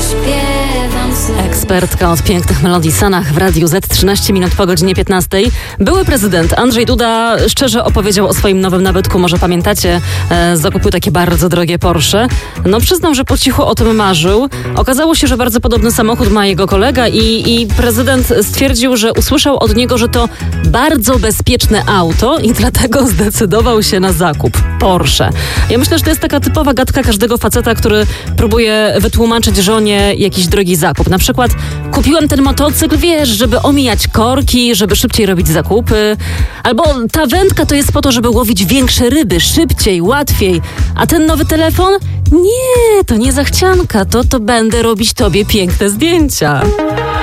Ekspertka od pięknych melodii Sanach w Radiu Z, 13 minut po godzinie 15. Były prezydent Andrzej Duda szczerze opowiedział o swoim nowym nabytku. Może pamiętacie, zakupił takie bardzo drogie Porsche. No przyznał, że po cichu o tym marzył. Okazało się, że bardzo podobny samochód ma jego kolega i prezydent stwierdził, że usłyszał od niego, że to bardzo bezpieczne auto i dlatego zdecydował się na zakup Porsche. Ja myślę, że to jest taka typowa gadka każdego faceta, który próbuje wytłumaczyć żonie jakiś drogi zakup. Na przykład kupiłem ten motocykl, wiesz, żeby omijać korki, żeby szybciej robić zakupy. Albo ta wędka to jest po to, żeby łowić większe ryby, szybciej, łatwiej. A ten nowy telefon? Nie, to nie zachcianka, to będę robić tobie piękne zdjęcia.